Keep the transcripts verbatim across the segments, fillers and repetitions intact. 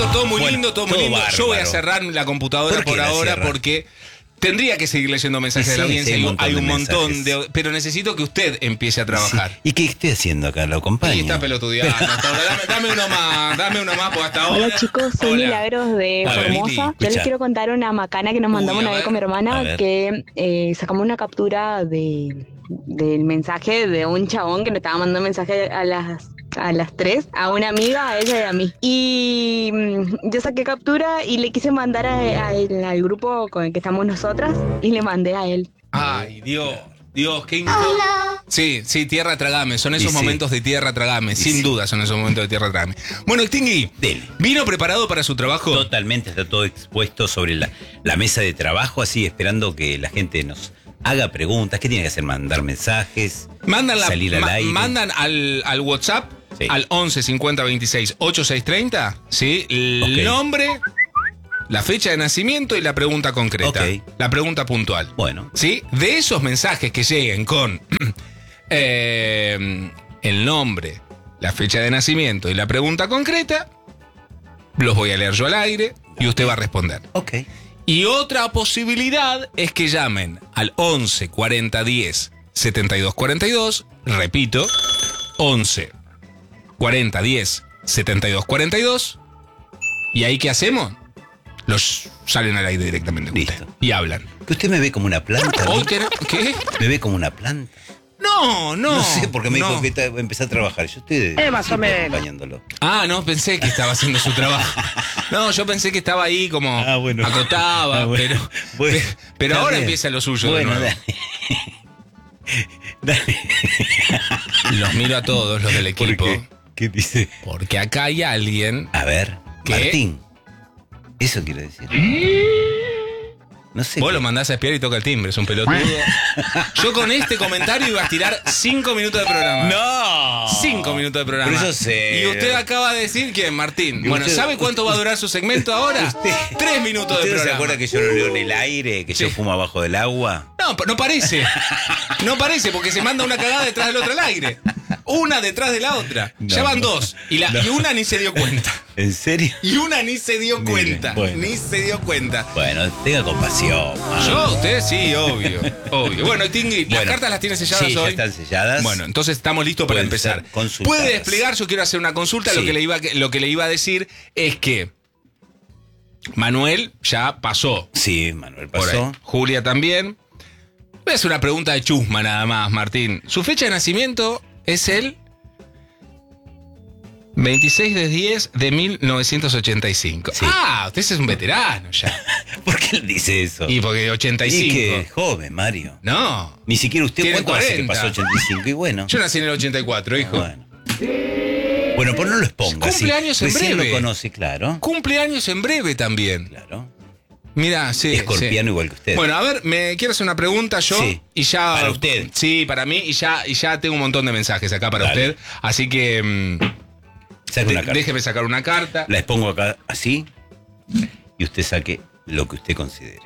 todo muy bueno, lindo, todo muy todo lindo. bárbaro. Yo voy a cerrar la computadora ¿Por qué por la ahora cierra? porque tendría que seguir leyendo mensajes Sí, de la sí, audiencia. hay un Hay un montón montón de de, pero necesito que usted empiece a trabajar. Sí. ¿Y qué estoy haciendo acá? ¿Lo acompaño? Y está pelotudeando hasta ahora. Dame, dame uno más, dame uno más, porque hasta ahora. Hola chicos, soy Hola. Milagros de A ver, Formosa. Lili, Yo escucha. les quiero contar una macana que nos Uy, mandamos a una ver, vez con mi a hermana, ver. que eh, sacamos una captura de del mensaje de un chabón que le estaba mandando mensaje a las a las tres, a una amiga, a ella y a mí. Y mm, yo saqué captura y le quise mandar a, a él, al grupo con el que estamos nosotras, y le mandé a él. Ay, Dios, Dios, qué incómodo. Sí, sí, tierra tragame. Son esos Y sí. momentos de tierra tragame. Y Sin sí. duda son esos momentos de tierra tragame. Bueno, Stingy, Dele. ¿vino preparado para su trabajo? Totalmente, está todo expuesto sobre la, la mesa de trabajo, así esperando que la gente nos haga preguntas. ¿Qué tiene que hacer? Mandar mensajes, Mandan, la, salir al ma- aire. mandan al, al WhatsApp, Sí. al once cincuenta veintiséis ochenta y seis treinta, ¿sí? El Ok. nombre, la fecha de nacimiento y la pregunta concreta. Ok. La pregunta puntual. Bueno, ¿Sí? De esos mensajes que lleguen con eh, el nombre, la fecha de nacimiento y la pregunta concreta, los voy a leer yo al aire y usted va a responder. ok. Y otra posibilidad es que llamen al once cuarenta diez setenta y dos cuarenta y dos, repito, once cuarenta diez setenta y dos cuarenta y dos, y ahí ¿qué hacemos? Los salen al aire directamente con usted Listo. y hablan. Que usted me ve como una planta. ¿no? Hoy quere- ¿Qué? Me ve como una planta. No, no. No, sé, porque me no. dijo que ta- empecé a trabajar. Yo estoy Eh, más o siempre menos. acompañándolo. Ah, no, pensé que estaba haciendo su trabajo. No, yo pensé que estaba ahí como Ah, bueno. acotaba, Ah, bueno. pero, Bueno, pe- pero está ahora bien. empieza lo suyo Bueno, de nuevo. dale. Dale. Los miro a todos los del ¿Por equipo, qué? ¿Qué dice? porque acá hay alguien. A ver, ¿Qué? Martín. Eso quiero decir. No sé. Vos qué- lo mandás a espiar y toca el timbre, es un pelotudo. Yo con este comentario iba a estirar cinco minutos de programa. ¡No! Cinco minutos de programa. Pero yo sé. Y usted acaba de decir que Martín. Y Bueno, usted- ¿sabe cuánto va a durar su segmento ahora? Tres minutos de ¿Usted no se programa. acuerda que yo lo leo en el aire? Que yo Sí. fumo abajo del agua. No, no parece. No parece, porque se manda una cagada detrás del otro al aire. Una detrás de la otra. No. Ya van dos. Y, la, No. y una ni se dio cuenta. ¿En serio? Y una ni se dio Mire, cuenta. bueno. Ni se dio cuenta. Bueno, tenga compasión. man. Yo, usted sí, obvio. Obvio. Bueno, Tingui, ¿las Bueno, cartas las tiene selladas sí, ya hoy? están selladas. Bueno, entonces estamos listos para Pueden empezar. ser consultadas. Puede desplegar, yo quiero hacer una consulta. Lo, Sí. que le iba, lo que le iba a decir es que Manuel ya pasó. Sí, Manuel Por pasó. ahí. Julia también. Voy a hacer una pregunta de chusma nada más, Martín. ¿Su fecha de nacimiento es el veintiséis de diez de mil novecientos ochenta y cinco? Sí. Ah, usted es un veterano ya. ¿Por qué él dice eso? Y porque ochenta y Y cinco. que es joven, Mario. No. Ni siquiera usted Tiene cuánto hace que cuarenta. pasó ochenta y cinco. Y bueno. Yo nací en el ochenta y cuatro, hijo. Bueno. Bueno, pues no lo exponga. Cumple sí. años en Recién breve. lo conoce, claro. Cumpleaños en breve también. Claro. Mira, sí. Escorpiano sí. igual que usted. Bueno, a ver, me quiero hacer una pregunta yo Sí. y ya. Para usted. Sí, para mí y ya, y ya tengo un montón de mensajes acá para Dale. usted. Así que mm, Saque de- una carta. déjeme sacar una carta. La expongo acá así y usted saque lo que usted considere.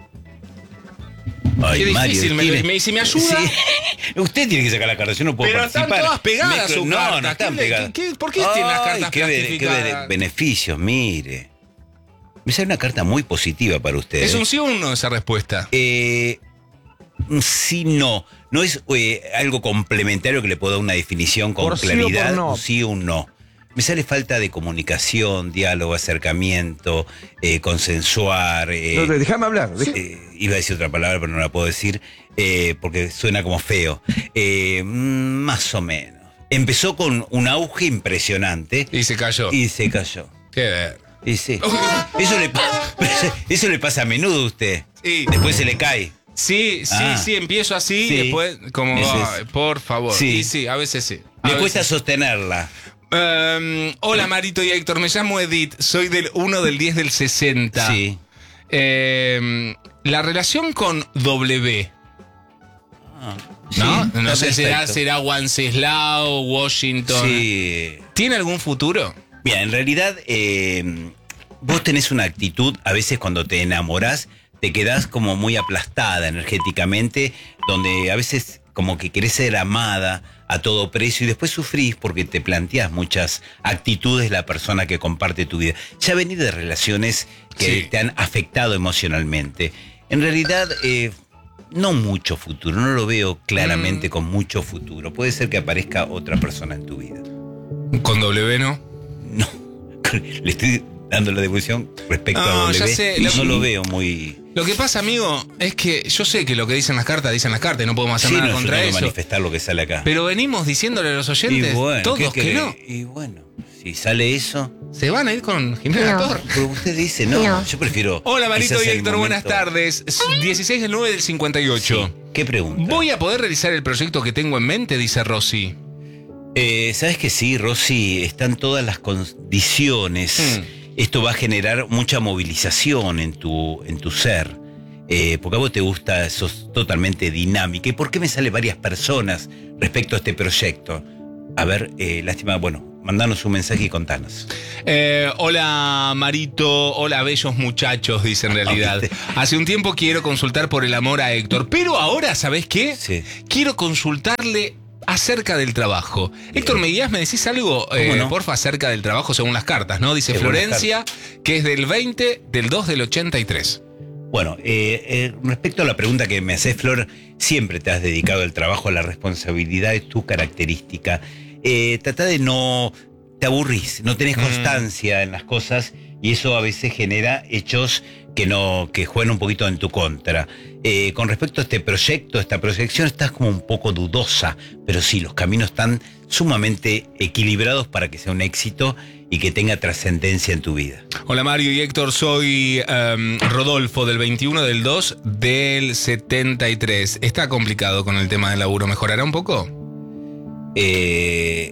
Ay, Qué Mario, difícil, me- tiene- me- si me ayuda. Sí. Usted tiene que sacar la carta, yo no puedo Pero están participar. todas pegadas Mezclo- sus No, cartas. no están ¿Qué le- pegadas. qué- qué- por qué tiene las cartas qué, be- qué be- plastificadas? beneficios, mire. Me sale una carta muy positiva para usted. ¿Es ¿eh? un sí o un no esa respuesta? Eh, un sí, no. No es eh, algo complementario que le pueda dar una definición con Por sí o por claridad. no. Un sí o un no. Me sale falta de comunicación, diálogo, acercamiento, eh, consensuar. eh, No, déjame hablar. eh, iba a decir otra palabra, pero no la puedo decir, eh, porque suena como feo. Eh, mm, más o menos. Empezó con un auge impresionante Y se cayó. y se cayó. Qué ver. Y sí. Eso le, pa- eso le pasa a menudo a usted. Sí. Después se le cae. Sí, sí, Ah. sí, empiezo así Sí. y después como, Ese es. ay, por favor. Sí. Y sí, a veces sí. A Le veces cuesta sí. sostenerla. Um, hola Marito y Héctor, me llamo Edith, soy del uno del diez del sesenta. Sí. Eh, la relación con W, ¿no? Sí, no está sé, será, perfecto. será Wenceslao, Washington. Sí. ¿Tiene algún futuro? Mira, en realidad, eh, vos tenés una actitud, a veces cuando te enamorás, te quedás como muy aplastada energéticamente, donde a veces como que querés ser amada a todo precio y después sufrís porque te planteás muchas actitudes de la persona que comparte tu vida. Ya venís de relaciones que Sí. te han afectado emocionalmente. En realidad, eh, no mucho futuro, no lo veo claramente Mm. con mucho futuro. Puede ser que aparezca otra persona en tu vida. Con W, ¿no? No, le estoy dando la devolución respecto No, a ya W. sé, y lo- no lo veo muy... Lo que pasa, amigo, es que yo sé que lo que dicen las cartas, dicen las cartas y no podemos hacer Sí, nada no, yo contra tengo que eso. manifestar lo que sale acá. Pero venimos diciéndole a los oyentes, y bueno, todos ¿qué que querés? no. Y bueno, si sale eso... Se van a ir con Jimena No. Torre. Pero usted dice, no, No. yo prefiero... Hola, Marito quizás y el Héctor, buenas momento- tardes. dieciséis del nueve del cincuenta y ocho. Sí, ¿qué pregunta? ¿Voy a poder realizar el proyecto que tengo en mente? Dice Rosy. Eh, ¿Sabes que sí, Rosy? Están todas las condiciones. Mm. Esto va a generar mucha movilización en tu, en tu ser. Eh, porque a vos te gusta, sos totalmente dinámica. ¿Y por qué me sale varias personas respecto a este proyecto? A ver, eh, lástima, bueno, mandanos un mensaje y contanos. Eh, hola, Marito. Hola, bellos muchachos, dice en realidad. ¿Viste? Hace un tiempo quiero consultar por el amor a Héctor. Pero ahora, ¿sabés qué? Sí. Quiero consultarle acerca del trabajo. Héctor, ¿me guías? ¿Me decís algo, eh, no? porfa, acerca del trabajo según las cartas, no? Dice Según las Florencia, que es del veinte del dos del ochenta y tres. Bueno, eh, eh, respecto a la pregunta que me haces, Flor, siempre te has dedicado al trabajo, a la responsabilidad, es tu característica. Eh, trata de no... Te aburrís, no tenés Mm. constancia en las cosas y eso a veces genera hechos que no que juegan un poquito en tu contra. Eh, con respecto a este proyecto, esta proyección, estás como un poco dudosa, pero sí, los caminos están sumamente equilibrados para que sea un éxito y que tenga trascendencia en tu vida. Hola Mario y Héctor, soy em, Rodolfo del veintiuno del dos del setenta y tres. Está complicado con el tema del laburo, ¿mejorará un poco? Eh,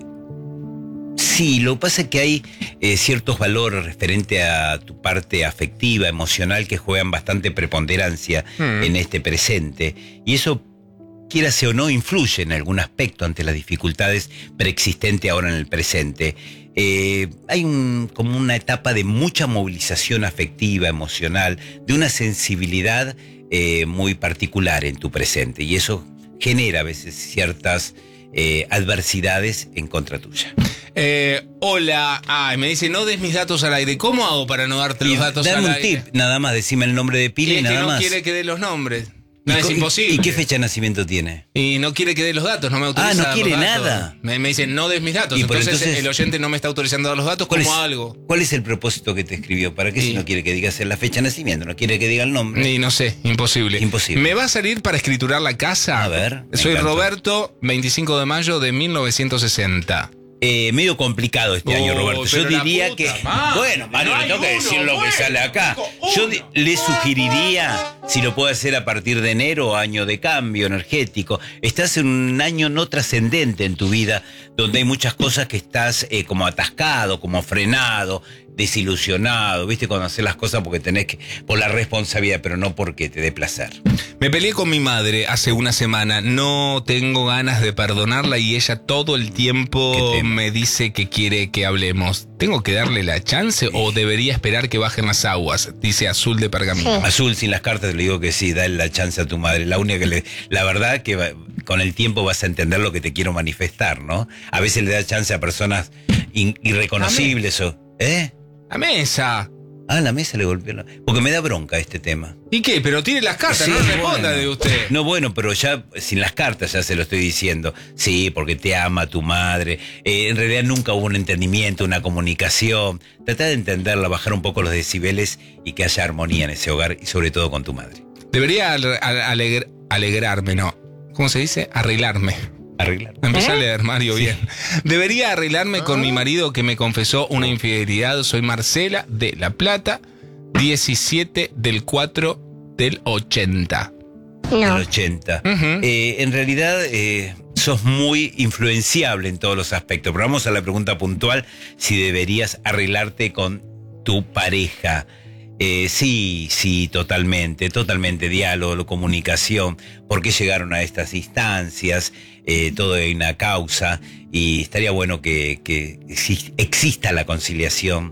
sí, lo que pasa es que hay eh, ciertos valores referente a tu parte afectiva, emocional, que juegan bastante preponderancia Mm. en este presente. Y eso, quierase o no, influye en algún aspecto ante las dificultades preexistentes ahora en el presente. Eh, hay un, como una etapa de mucha movilización afectiva, emocional, de una sensibilidad eh, muy particular en tu presente. Y eso genera a veces ciertas eh, adversidades en contra tuya. Eh, hola, ay, me dice, no des mis datos al aire. ¿Cómo hago para no darte los Y datos dame al un aire? tip, nada más, decime el nombre de Y pila y, es que nada no más. quiere que dé los nombres. No, ¿Y es co- y- imposible. ¿Y qué fecha de nacimiento tiene? Y no quiere que dé los datos, no me autoriza. Ah, no a dar los quiere datos. nada. Me, me dicen, no des mis datos. Y por Entonces, entonces- el oyente no me está autorizando a dar los datos, ¿Cuál como es, algo. ¿Cuál es el propósito que te escribió? ¿Para qué Y- si no quiere que digas la fecha de nacimiento? ¿No quiere que diga el nombre? Y no sé, imposible. Imposible. ¿Me va a salir para escriturar la casa? A ver, me Soy encanta. Roberto, veinticinco de mayo de mil novecientos sesenta. Eh, medio complicado este Oh, año, Roberto. Yo pero la diría puta que... madre, Bueno, Mario, no le hay tengo que uno, decir lo que bueno, sale acá. chico, Yo uno. di- le sugeriría, si lo puede hacer a partir de enero, año de cambio energético. Estás en un año no trascendente en tu vida, donde hay muchas cosas que estás eh, como atascado, como frenado, desilusionado, ¿viste? Cuando haces las cosas porque tenés que... por la responsabilidad, pero no porque te dé placer. Me peleé con mi madre hace una semana. No tengo ganas de perdonarla y ella todo el Qué tiempo tema. me dice que quiere que hablemos. ¿Tengo que darle la chance o debería esperar que bajen las aguas? Dice Azul de Pergamino. Azul, sin las cartas, le digo que sí, dale la chance a tu madre. La única que le... La verdad que va- con el tiempo vas a entender lo que te quiero manifestar, ¿no? A veces le da chance a personas in- irreconocibles o... ¿Eh? La mesa. Ah, la mesa le golpeó la... Porque me da bronca este tema. ¿Y qué? Pero tiene las cartas, Sí, no responda bueno. de usted. No, bueno, pero ya sin las cartas ya se lo estoy diciendo. Sí, porque te ama tu madre. Eh, en realidad nunca hubo un entendimiento, una comunicación. Trata de entenderla, bajar un poco los decibeles y que haya armonía en ese hogar y sobre todo con tu madre. Debería ale- alegr- alegrarme, no. ¿Cómo se dice? Arreglarme. Arreglar. Empecé a leer, Mario, bien. Debería arreglarme con mi marido que me confesó una infidelidad. Soy Marcela de La Plata, diecisiete del cuatro del ochenta. El No. ochenta. Ujú. Eh, en realidad eh, sos muy influenciable en todos los aspectos. Pero vamos a la pregunta puntual, si deberías arreglarte con tu pareja. Eh, sí, sí, totalmente, totalmente. Diálogo, comunicación. ¿Por qué llegaron a estas instancias? Eh, todo hay una causa y estaría bueno que, que exis- exista la conciliación.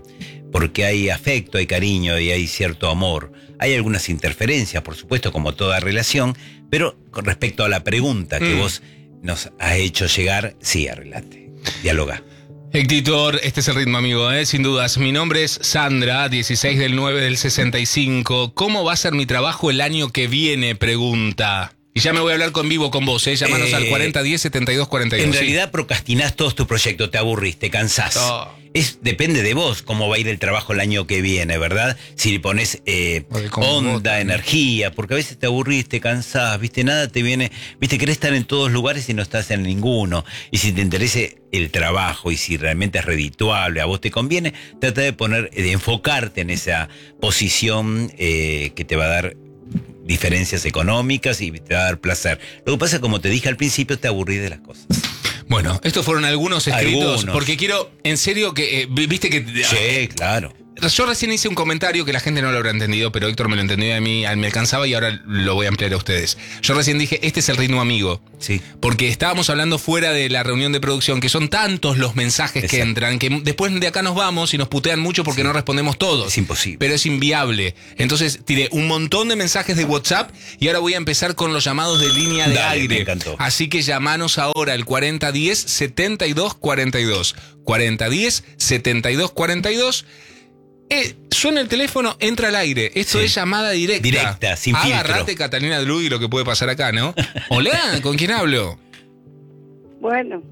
porque hay afecto, hay cariño y hay cierto amor. Hay algunas interferencias, por supuesto, como toda relación, pero con respecto a la pregunta que mm. vos nos has hecho llegar, sí, arreglate, dialoga. Héctor, este es el ritmo, amigo, ¿eh? Sin dudas. Mi nombre es Sandra, dieciséis del nueve del sesenta y cinco. ¿Cómo va a ser mi trabajo el año que viene? Pregunta. Y ya me voy a hablar con vivo con vos, ¿eh? Llamanos eh, al cuarenta diez setenta y dos cuarenta y dos. En ¿sí? realidad procrastinás todos tus proyectos, te aburrís, te cansás. Oh. Es, depende de vos cómo va a ir el trabajo el año que viene, ¿verdad? Si le pones eh, onda, energía, porque a veces te aburrís, te cansás, ¿viste? Nada te viene, ¿viste? Querés estar en todos lugares y no estás en ninguno. Y si te interesa el trabajo y si realmente es redituable, a vos te conviene, trata de poner, de enfocarte en esa posición eh, que te va a dar diferencias económicas y te va a dar placer. Lo que pasa, como te dije al principio, te aburrís de las cosas. Bueno, estos fueron algunos escritos, algunos. Porque quiero, en serio, que, eh, viste que... Sí, claro. Yo recién hice un comentario que la gente no lo habrá entendido, pero Héctor me lo entendió y a mí me alcanzaba y ahora lo voy a ampliar a ustedes. Yo recién dije, este es el ritmo amigo. Sí. Porque estábamos hablando fuera de la reunión de producción, que son tantos los mensajes Exacto. que entran, que después de acá nos vamos y nos putean mucho porque sí. no respondemos todos. Es imposible. Pero es inviable. Entonces tiré un montón de mensajes de WhatsApp y ahora voy a empezar con los llamados de línea de Dale, aire. Me encantó. Así que llamanos ahora al cuarenta diez setenta y dos cuarenta y dos. cuarenta diez setenta y dos cuarenta y dos. Eh, suena el teléfono, entra al aire. Esto sí. es llamada directa. Directa, sin filtro. Agarrate, Catalina Dlugi, lo que puede pasar acá, ¿no? Hola, ¿con quién hablo? Bueno.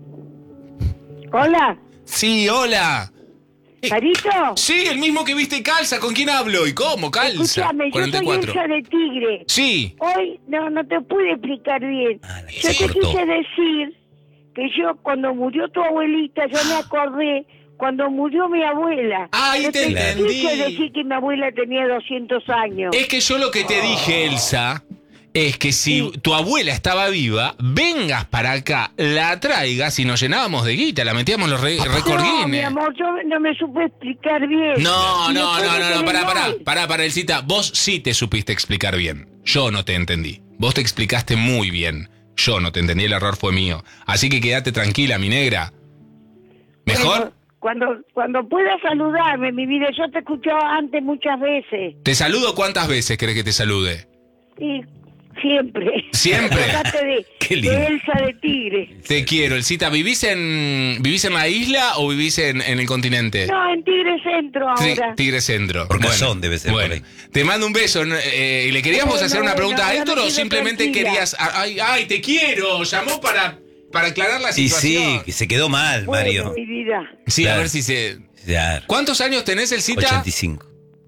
Hola. Sí, hola. ¿Carito? Sí, el mismo que viste calza. ¿Con quién hablo? ¿Y cómo? Calza. Escúchame, yo soy Elsa de Tigre. Sí. Hoy no, no te pude explicar bien. Ah, yo te cortó. quise decir que yo, cuando murió tu abuelita, yo me acordé cuando murió mi abuela. Ay, yo te entendí. quise decir que mi abuela tenía doscientos años. Es que yo lo que te dije, Elsa, es que si sí. tu abuela estaba viva, vengas para acá, la traigas y nos llenábamos de guita, la metíamos los re récord Guinness. No, mi amor, yo no me supe explicar bien. No, no, no, no, no, pará, pará, pará, pará, Elcita, vos sí te supiste explicar bien. Yo no te entendí. Vos te explicaste muy bien. Yo no te entendí, el error fue mío. Así que quédate tranquila, mi negra. ¿Mejor? Bueno, Cuando, cuando puedas saludarme, mi vida, yo te he escuchado antes muchas veces. ¿Te saludo cuántas veces querés que te salude? Sí, siempre. ¿Siempre? de, Qué lindo. De Elsa de Tigre. Te quiero, Elcita. ¿Vivís en vivís en la isla o vivís en, en el continente? No, en Tigre Centro ahora. Tigre Centro. Por Cazón debe ser bueno, por ahí. Te mando un beso. Eh, ¿Y le queríamos no, hacer no, una pregunta no, a Héctor no, o simplemente tranquila. querías... Ay, ay, te quiero. Llamó para, para aclarar la situación. Y sí, que se quedó mal, bueno, Mario. Mi vida. Sí, claro. a ver si se... Claro. ¿Cuántos años tenés, Elcita? ochenta y cinco.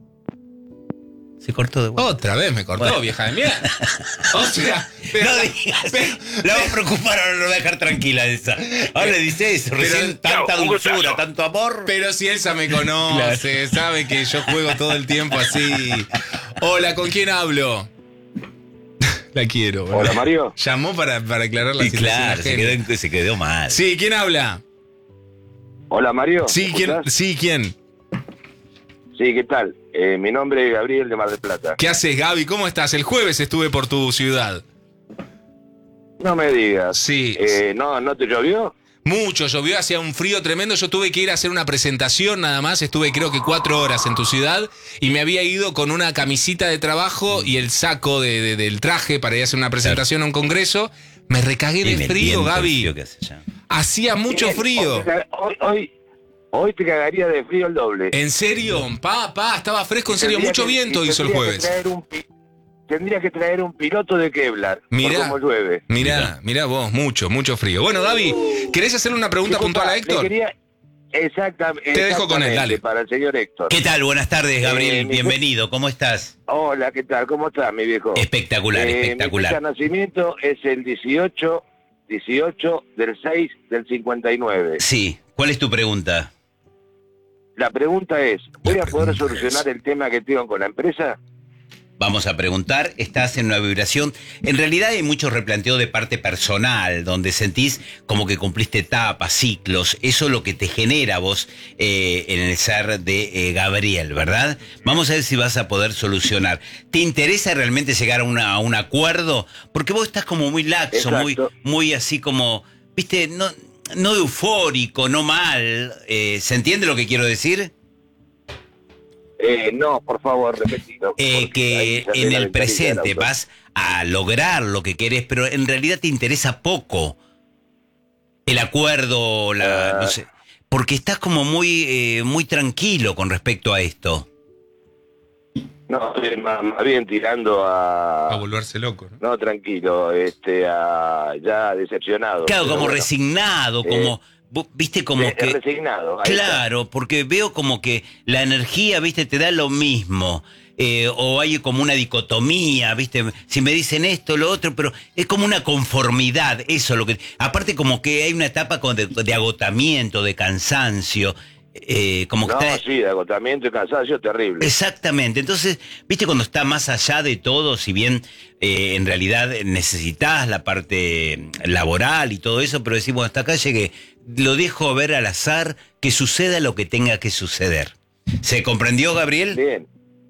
Se cortó de vuelta. Otra vez me cortó, bueno. Vieja de mierda. O sea, pero, no digas. Pero, la va a preocupar, ahora no la va a dejar tranquila esa. Ahora le dice eso, pero, recién tanta no, dulzura, tanto amor. Pero si Elsa me conoce, claro. Sabe que yo juego todo el tiempo así. Hola, ¿con quién hablo? La quiero. ¿verdad? Hola, Mario. Llamó para, para aclarar la y situación. Claro, se quedó, se quedó mal. Sí, ¿quién habla? Hola, Mario. Sí, ¿quién? Sí, ¿quién? Sí, ¿qué tal? Eh, mi nombre es Gabriel de Mar del Plata. ¿Qué haces, Gaby? ¿Cómo estás? El jueves estuve por tu ciudad. No me digas. Sí. Eh, ¿no, ¿No te llovió? Mucho, llovió, hacía un frío tremendo. Yo tuve que ir a hacer una presentación nada más. Estuve creo que cuatro horas en tu ciudad y me había ido con una camisita de trabajo y el saco de, de, del traje para ir a hacer una presentación claro. a un congreso. Me recagué de frío, Gaby. Hacía mucho frío. Hoy, hoy, hoy te cagaría de frío el doble. ¿En serio? Pa, pa, estaba fresco, en serio. Mucho que, viento hizo el jueves. Tendría que traer un piloto de Kevlar. Mirá, como llueve. Mirá, mirá vos, mucho, mucho frío. Bueno, Gaby, ¿querés hacerle una pregunta Disculpa, puntual a Héctor? Quería, exactamente. Te dejo con él, dale. Para el señor Héctor. ¿Qué tal? Buenas tardes, Gabriel. Eh, Bienvenido. ¿Cómo estás? Hola, ¿qué tal? ¿Cómo estás, mi viejo? Espectacular, eh, espectacular. Mi fecha de nacimiento es el dieciocho, dieciocho del seis del cincuenta y nueve. Sí. ¿Cuál es tu pregunta? La pregunta es, ¿voy La a poder pregunta solucionar es... el tema que tengo con la empresa? Vamos a preguntar, estás en una vibración. En realidad hay mucho replanteo de parte personal, donde sentís como que cumpliste etapas, ciclos. Eso es lo que te genera vos eh, en el ser de eh, Gabriel, ¿verdad? Vamos a ver si vas a poder solucionar. ¿Te interesa realmente llegar a, una, a un acuerdo? Porque vos estás como muy laxo, muy, muy así como, viste, no, no eufórico, no mal. Eh, ¿Se entiende lo que quiero decir? Eh, no, por favor, repetilo. Eh, que en el presente vas a lograr lo que querés, pero en realidad te interesa poco el acuerdo, la, Uh, no sé, porque estás como muy, eh, muy tranquilo con respecto a esto. No, eh, más, más bien tirando a... A volverse loco, ¿no? No, tranquilo, este, a, ya decepcionado. Claro, pero como bueno, resignado, eh, como, vos, viste, como eh, que... resignado. ahí está. Claro, porque veo como que la energía, viste, te da lo mismo. Eh, o hay como una dicotomía, viste, si me dicen esto, lo otro, pero es como una conformidad, eso lo que... Aparte como que hay una etapa como de, de agotamiento, de cansancio, eh, como que No, está... sí, de agotamiento y cansancio terrible. Exactamente, entonces, viste, cuando está más allá de todo, si bien eh, en realidad necesitas la parte laboral y todo eso, pero decimos, hasta acá llegué, lo dejo ver al azar, que suceda lo que tenga que suceder. ¿Se comprendió, Gabriel? Bien,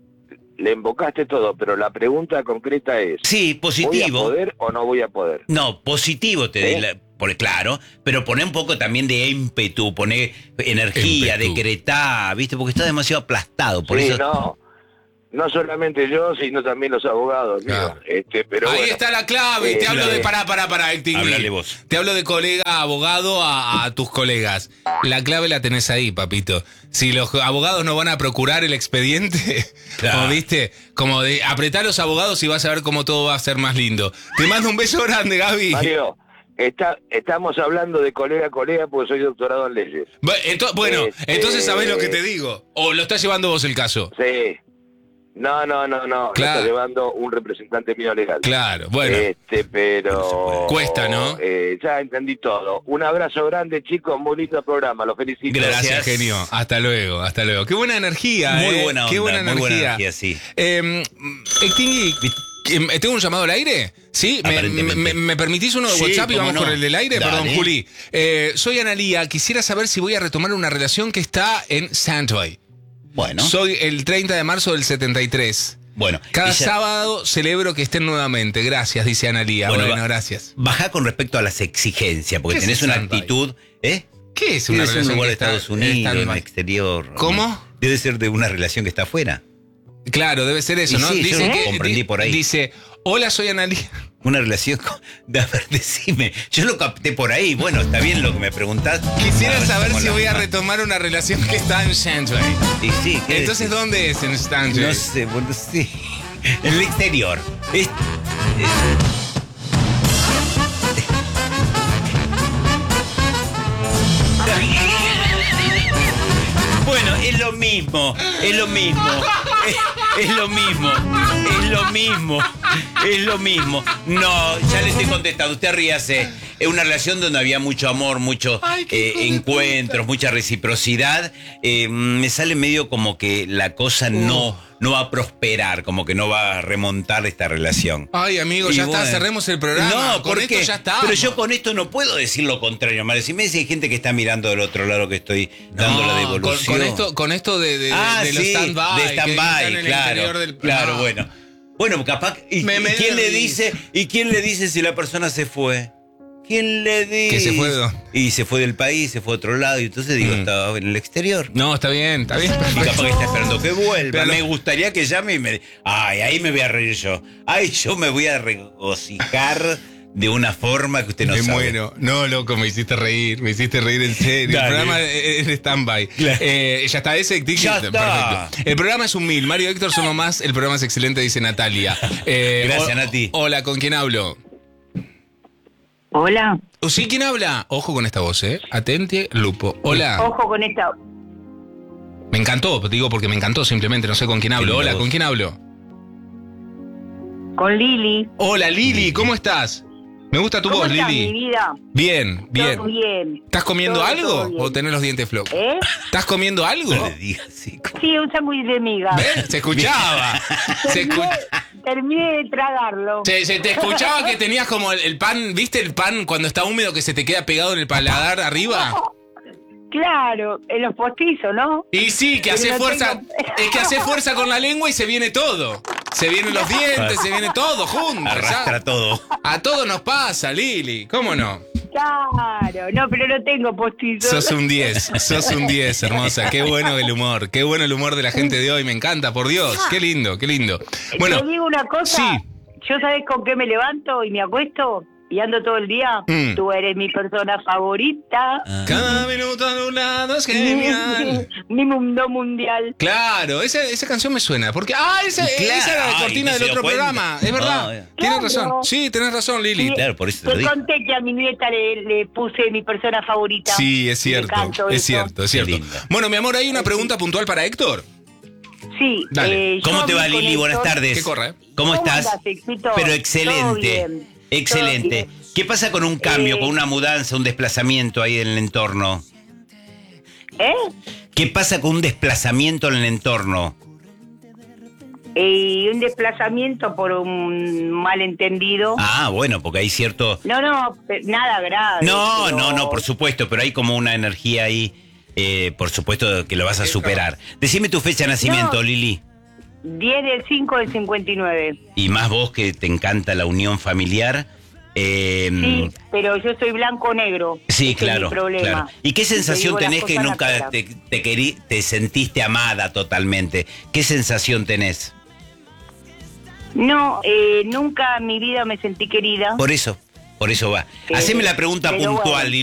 le embocaste todo, pero la pregunta concreta es, Sí, ¿voy a positivo. poder o no voy a poder? No, positivo te ¿Eh? di la- por, claro, pero poné un poco también de ímpetu, poné energía, Ímpetu. decretá, viste, porque está demasiado aplastado, por sí, eso... no, no solamente yo, sino también los abogados. Claro. Digo, este, pero Ahí bueno, está la clave. eh, Te hablo de... eh, Pará, pará, pará, extinguí. Háblale vos. Te hablo de colega abogado a, a tus colegas. La clave la tenés ahí, papito. Si los abogados no van a procurar el expediente, Claro. como viste, como de apretar los abogados y vas a ver cómo todo va a ser más lindo. Te mando un beso grande, Gaby. Mario, está, estamos hablando de colega a colega porque soy doctorado en leyes. Bu- ento- Bueno, Este- entonces sabés lo que te digo. ¿O lo estás llevando vos el caso? Sí. No, no, no, no. Claro. Lo está llevando un representante mío legal. Claro, bueno. Este, pero... Cuesta, ¿no? Eh, ya entendí todo. Un abrazo grande, chicos. Muy lindo programa. Los felicito. Gracias. Gracias, genio. Hasta luego, hasta luego. Qué buena energía, Muy eh. buena Qué onda, buena muy buena energía. energía, sí. Eh, Extingui, eh, ¿tengo un llamado al aire? ¿Sí? ¿Me, Aparentemente. me- me permitís uno de Sí, WhatsApp y cómo vamos no. con el del aire? Dale. Perdón, Juli. Eh, soy Analía. Quisiera saber si voy a retomar una relación que está en Santoy. Bueno, Soy el treinta de marzo del setenta y tres. bueno. Cada ella- sábado celebro que estén nuevamente. Gracias, dice Analía. Bueno, Bueno, va- gracias. Baja con respecto a las exigencias, porque ¿Qué es tenés una stand-by? actitud, ¿eh? ¿Qué es Debe una ser un relación lugar que de está Estados Unidos, en el stand-by? exterior. ¿Cómo? Debe ser de una relación que está afuera. Claro, debe ser eso, Y ¿no? sí, yo lo comprendí di- por ahí. Dice, hola, soy Analía. Una relación con... A ver, decime. Yo lo capté por ahí. Bueno, está bien lo que me preguntás. Quisiera A ver, saber estamos si la voy a misma. retomar una relación que está en Shanghai. Y sí, ¿qué Entonces, decís? ¿dónde es en Shanghai? No sé, bueno, sí. En el exterior. Es- es- Bueno, es lo mismo, es lo mismo, es, es lo mismo, es lo mismo, es lo mismo. No, ya le estoy contestando, usted ríase. Es una relación donde había mucho amor, muchos Ay, qué hijo de encuentros, mucha reciprocidad. Eh, me sale medio como que la cosa no, no va a prosperar, como que no va a remontar esta relación. Ay, amigo, Y ya bueno. está, cerremos el programa. No, con porque esto ya está. Pero yo con esto no puedo decir lo contrario, Mario. Si me dice hay gente que está mirando del otro lado que estoy dando la con, devolución. con esto, con esto de, de, ah, de los sí, stand-by. de que están stand-by, en el claro. interior del- Claro, No. bueno. Bueno, capaz. ¿Y, Me- y me quién le río. dice? ¿Y quién le dice si la persona se fue? ¿Quién le dice? ¿Que se fue de dónde? Y se fue del país, se fue a otro lado. Y entonces digo, Mm. estaba en el exterior. No, está bien, está bien. Y perfecto. capaz que está esperando que vuelva. Pero lo- Me gustaría que llame y me... Ay, ahí me voy a reír yo. Ay, yo me voy a regocijar de una forma que usted no Me sabe. muero. No, loco, me hiciste reír, me hiciste reír en serio. Dale. El programa es de stand-by. Claro. Eh, ya está ese tic, Ya perfecto. está. El programa es un mil. Mario y Héctor son lo más. El programa es excelente, dice Natalia. Eh, Gracias, ho- Nati. Hola, ¿con quién hablo? Hola. ¿O sí, quién habla? Ojo con esta voz, ¿eh? Atente, Lupo. Hola. Ojo con esta. Me encantó, digo porque me encantó simplemente, no sé con quién hablo. linda Hola, voz. ¿con quién hablo? Con Lili. Hola, Lili, ¿cómo estás? Me gusta tu ¿Cómo voz, estás, Lili. mi vida? Bien, bien. Todo bien. ¿Estás comiendo Todo, algo todo bien. o tenés los dientes flojos? ¿Eh? ¿Estás comiendo algo? No le digas así. Sí, un sándwich de miga. ¿Ves? Se escuchaba. Se, Terminé, escu- terminé de tragarlo. se- se te escuchaba que tenías como el, el pan, ¿viste el pan cuando está húmedo que se te queda pegado en el paladar arriba? Claro, en los postizos, ¿no? Y sí, que Pero hace no fuerza, tengo- es que hace fuerza con la lengua y se viene todo. Se vienen los dientes, se viene todo junto. Arrastra ¿sabes? todo. A todos nos pasa, Lili, ¿cómo no? Claro. Claro, no, pero no tengo postizos. Sos un diez, sos un diez, hermosa. Qué bueno el humor, qué bueno el humor de la gente de hoy, me encanta, por Dios. Qué lindo, qué lindo. Bueno, Te digo una cosa, sí. yo sabes con qué me levanto y me acuesto y ando todo el día. Mm. Tú eres mi persona favorita. Ah. Cada minuto de un lado es genial. Mi mundo mundial. Claro, esa, esa canción me suena. Porque, ah, esa, Claro, esa era la ay, cortina no se del dio otro cuenta. programa. Es verdad. Ah, Tienes claro. razón. Sí, tenés razón, Lili. Sí. Claro, por eso te lo Te digo. conté que a mi nieta le, le puse mi persona favorita. Sí, es Y le cierto. canto Es eso. cierto, es Qué cierto. linda. Bueno, mi amor, ¿hay una pregunta puntual para Héctor? Sí. Dale. eh, ¿Cómo yo te va, hablé con Lili? Buenas Héctor. tardes. Que corre. ¿Cómo ¿Cómo estás? andás, Éxito? Pero Todo excelente. bien, Excelente. todo bien. ¿Qué pasa con un cambio, Eh, con una mudanza, un desplazamiento ahí en el entorno? ¿Eh? ¿Qué pasa con un desplazamiento en el entorno? Y un desplazamiento por un malentendido. Ah, bueno, porque hay cierto... No, no, pe- nada grave. No, pero- no, no, por supuesto, pero hay como una energía ahí, eh, por supuesto que lo vas a superar. Decime tu fecha de nacimiento, No. Lili. diez del cinco del cincuenta y nueve. Y más vos que te encanta la unión familiar. eh, Sí, pero yo soy blanco-negro. Sí, Ese claro, es mi problema. claro. ¿Y qué te sensación digo las tenés que cosas a la nunca cara. te, te, querí- te sentiste amada totalmente? ¿Qué sensación tenés? No, eh, nunca en mi vida me sentí querida. Por eso, por eso va. Eh, Haceme la pregunta pero puntual, bueno. Lili.